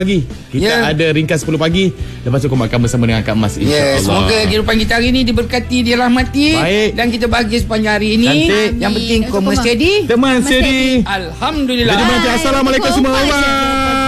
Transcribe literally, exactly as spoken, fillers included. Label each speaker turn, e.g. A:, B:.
A: Pagi kita yeah. ada ringkas sepuluh pagi. Lepas tu kau makan bersama dengan Kak Mas, insya-Allah.
B: Yeah, semoga kehidupan kita hari ini diberkati, dirahmati. Baik. Dan kita bahagia sepanjang hari ini. Cantik. Yang penting kau mesti
A: teman steady.
B: Alhamdulillah.
A: Jadi, assalamualaikum semua. Bye.